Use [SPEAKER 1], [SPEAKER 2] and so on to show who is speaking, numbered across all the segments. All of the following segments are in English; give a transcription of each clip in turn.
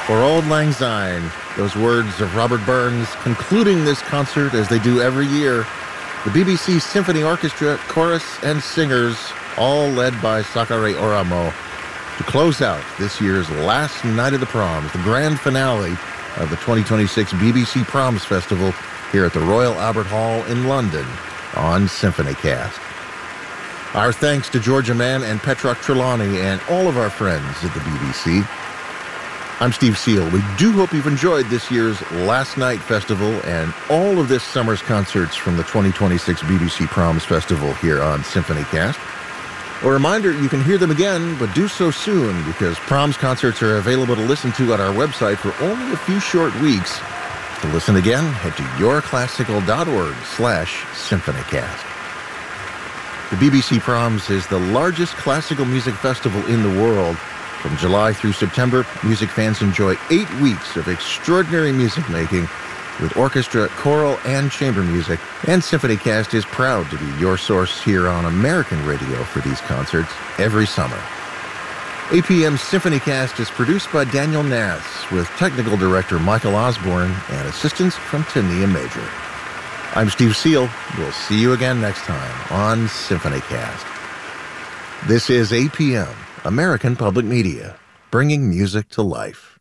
[SPEAKER 1] For Auld Lang Syne, those words of Robert Burns concluding this concert as they do every year. The BBC Symphony Orchestra, chorus, and singers, all led by Sakare Oramo, to close out this year's last night of the proms, the grand finale of the 2026 BBC Proms Festival here at the Royal Albert Hall in London on SymphonyCast. Our thanks to Georgia Mann and Petrock Trelawney and all of our friends at the BBC. I'm Steve Seal. We do hope you've enjoyed this year's Last Night Festival and all of this summer's concerts from the 2026 BBC Proms Festival here on SymphonyCast. A reminder, you can hear them again, but do so soon because Proms concerts are available to listen to on our website for only a few short weeks. To listen again, head to yourclassical.org/SymphonyCast. The BBC Proms is the largest classical music festival in the world. From July through September, music fans enjoy 8 weeks of extraordinary music making with orchestra, choral, and chamber music. And SymphonyCast is proud to be your source here on American radio for these concerts every summer. APM's SymphonyCast is produced by Daniel Nass with technical director Michael Osborne and assistance from Tania Major. I'm Steve Seal. We'll see you again next time on SymphonyCast. This is APM, American Public Media, bringing music to life.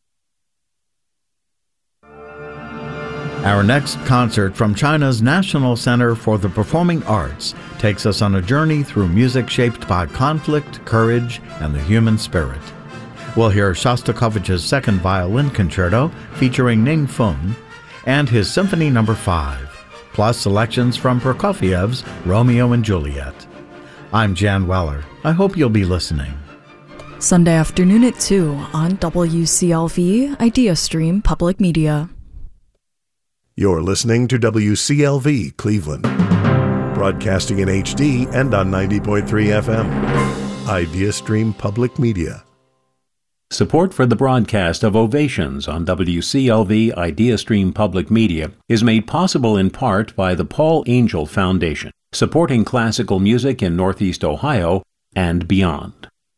[SPEAKER 2] Our next concert from China's National Center for the Performing Arts takes us on a journey through music shaped by conflict, courage, and the human spirit. We'll hear Shostakovich's Second Violin Concerto featuring Ning Feng and his Symphony No. 5, plus selections from Prokofiev's Romeo and Juliet. I'm Jan Weller. I hope you'll be listening.
[SPEAKER 3] Sunday afternoon at 2 on WCLV IdeaStream Public Media.
[SPEAKER 4] You're listening to WCLV Cleveland, broadcasting in HD and on 90.3 FM. IdeaStream Public Media.
[SPEAKER 5] Support for the broadcast of Ovations on WCLV IdeaStream Public Media is made possible in part by the Paul Angel Foundation, supporting classical music in Northeast Ohio and beyond.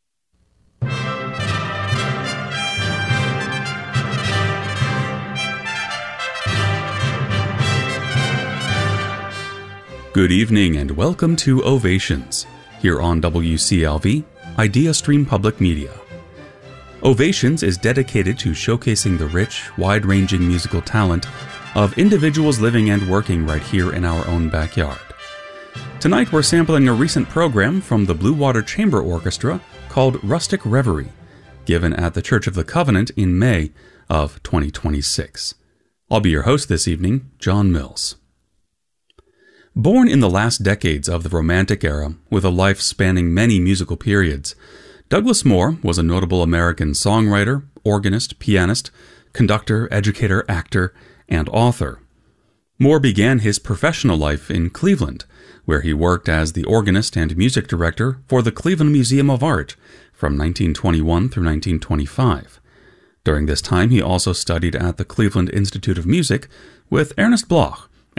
[SPEAKER 6] Good evening and welcome to Ovations, here on WCLV, IdeaStream Public Media. Ovations is dedicated to showcasing the rich, wide-ranging musical talent of individuals living and working right here in our own backyard. Tonight we're sampling a recent program from the Blue Water Chamber Orchestra called Rustic Reverie, given at the Church of the Covenant in May of 2026. I'll be your host this evening, John Mills. Born in the last decades of the Romantic era, with a life spanning many musical periods, Douglas Moore was a notable American songwriter, organist, pianist, conductor, educator, actor, and author. Moore began his professional life in Cleveland, where he worked as the organist and music director for the Cleveland Museum of Art from 1921 through 1925. During this time, he also studied at the Cleveland Institute of Music with Ernest Bloch,